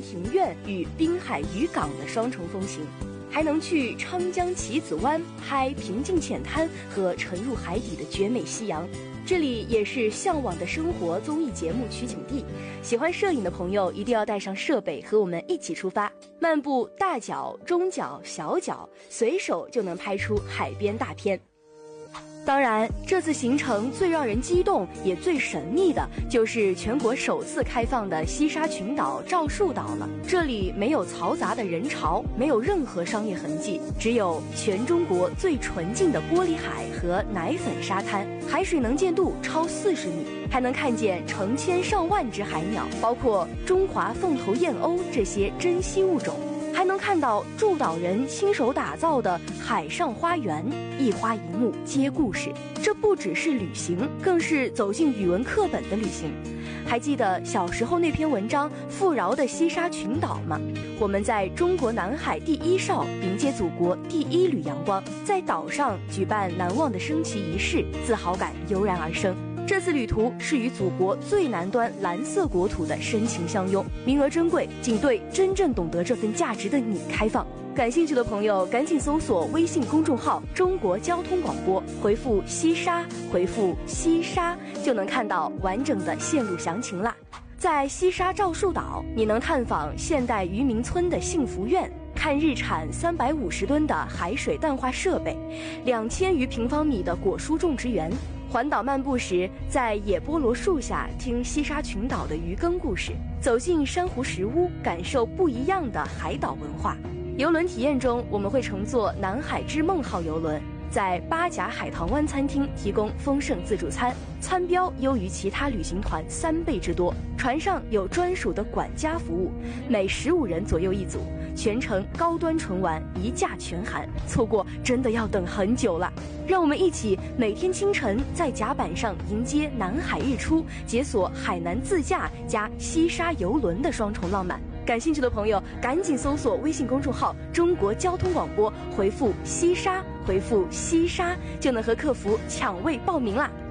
庭院与滨海渔港的双重风情，还能去昌江棋子湾拍平静浅滩和沉入海底的绝美夕阳。这里也是向往的生活综艺节目取景地，喜欢摄影的朋友一定要带上设备和我们一起出发，漫步大角、中角、小角，随手就能拍出海边大片。当然，这次行程最让人激动也最神秘的就是全国首次开放的西沙群岛赵树岛了。这里没有嘈杂的人潮，没有任何商业痕迹，只有全中国最纯净的玻璃海和奶粉沙滩，海水能见度超40米，还能看见成千上万只海鸟，包括中华凤头燕鸥这些珍稀物种。还能看到驻岛人亲手打造的海上花园，一花一木皆故事。这不只是旅行，更是走进语文课本的旅行。还记得小时候那篇文章《富饶的西沙群岛》吗？我们在中国南海第一哨迎接祖国第一缕阳光，在岛上举办难忘的升旗仪式，自豪感油然而生。这次旅途是与祖国最南端蓝色国土的深情相拥，名额珍贵，仅对真正懂得这份价值的你开放。感兴趣的朋友赶紧搜索微信公众号中国交通广播，回复西沙，回复西沙，就能看到完整的线路详情啦。在西沙赵树岛，你能探访现代渔民村的幸福院，看日产350吨的海水淡化设备，2000余平方米的果蔬种植园。环岛漫步时，在野菠萝树下听西沙群岛的渔耕故事，走进珊瑚石屋，感受不一样的海岛文化。游轮体验中，我们会乘坐南海之梦号游轮，在八甲海棠湾餐厅提供丰盛自助餐，餐标优于其他旅行团3倍之多。船上有专属的管家服务，每15人左右一组，全程高端纯玩，一价全含，错过真的要等很久了。让我们一起每天清晨在甲板上迎接南海日出，解锁海南自驾加西沙游轮的双重浪漫。感兴趣的朋友赶紧搜索微信公众号中国交通广播，回复西沙，回复西沙，就能和客服抢位报名啦。